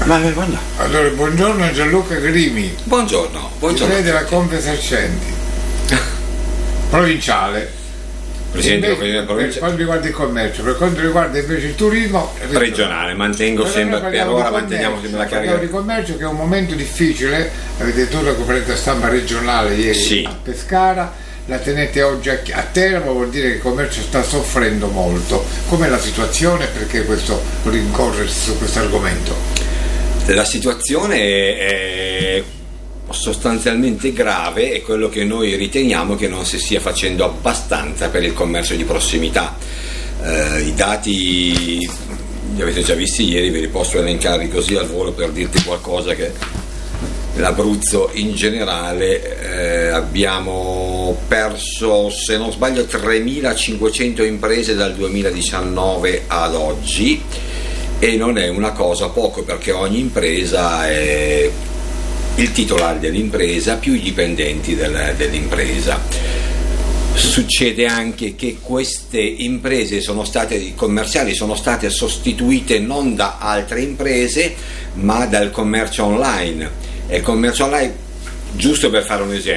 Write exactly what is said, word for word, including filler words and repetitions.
Ma buongiorno. Allora, buongiorno Gianluca Grimi. Buongiorno, buongiorno. Presidente della Confesercenti provinciale. Presidente Invece, della per provincia quanto riguarda il commercio, per quanto riguarda invece il turismo regionale, regionale, mantengo Però sempre, noi per parliamo ora di manteniamo commercio, sempre la parliamo carica. di commercio, che è un momento difficile. Avete detto la conferenza stampa regionale ieri Sì. a Pescara, la tenete oggi a, a terra, vuol dire che il commercio sta soffrendo molto. Com'è la situazione e perché questo rincorrersi su questo argomento? La situazione è sostanzialmente grave e quello che noi riteniamo che non si stia facendo abbastanza per il commercio di prossimità. Eh, I dati li avete già visti ieri, ve li posso elencare così al volo per dirti qualcosa, che l'Abruzzo in generale eh, abbiamo perso, se non sbaglio, tremilacinquecento imprese dal duemiladiciannove ad oggi, e non è una cosa poco, perché ogni impresa è il titolare dell'impresa più i dipendenti del, dell'impresa. Succede anche che queste imprese sono state commerciali sono state sostituite non da altre imprese ma dal commercio online. E il commercio online, giusto per fare un esempio,